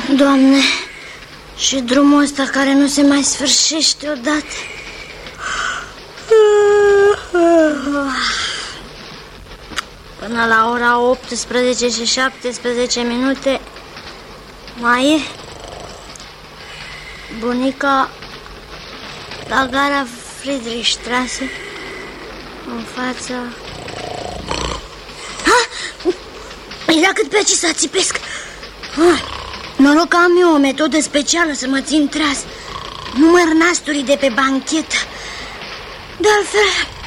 Doamne, și drumul ăsta care nu se mai sfârșește odată. Până la ora 18 și 17 minute mai e bunica la gara Friedrichstraße, în fața... Era cât pe aici să țipesc. Noroc că am eu o metodă specială să mă țin tras. Număr nasturii de pe banchetă. De altfel,